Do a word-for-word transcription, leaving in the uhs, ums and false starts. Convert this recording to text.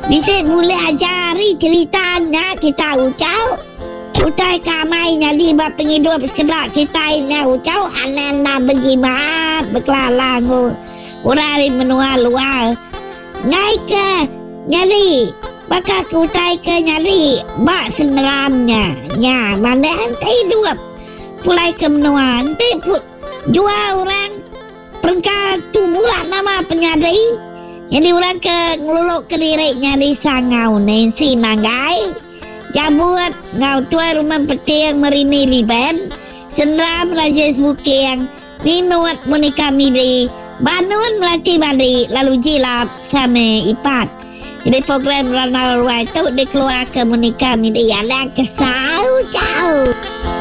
Bisa mula ajari cerita nak kita ucau. Utai kamai nyali bap penghidup sekedak kita ini ucau ananda berjimat berkelalang urari menua luar. Ngai ke nyali maka utai ke nyali bak seneramnya nya mana ente hidup pulai ke menua ente put jual orang perengkat tubuh nama penyadari. Jadi orang ke ngeluluk ke diri nyari sangau Nancy manggai jabut ngau tua rumah peti yang merini liban senram rajes buki yang minut Monika Midi banun melatih balik lalu jilap sama ipat. Jadi program Ronald White itu dikeluar ke Monika Midi yang kesal jauh.